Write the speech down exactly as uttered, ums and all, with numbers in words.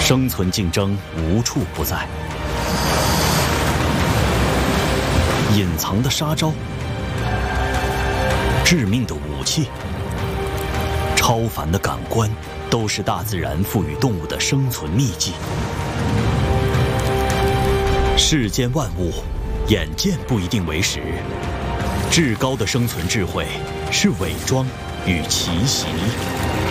生存竞争无处不在，隐藏的杀招，致命的武器，超凡的感官，都是大自然赋予动物的生存秘技。世间万物，眼见不一定为实，至高的生存智慧是伪装与奇袭。